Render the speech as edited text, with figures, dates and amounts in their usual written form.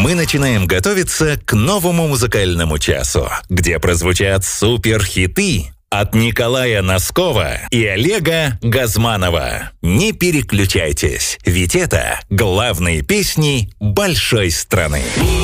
Мы начинаем готовиться к новому музыкальному часу, где прозвучат суперхиты от Николая Носкова и Олега Газманова. Не переключайтесь, ведь это главные песни большой страны.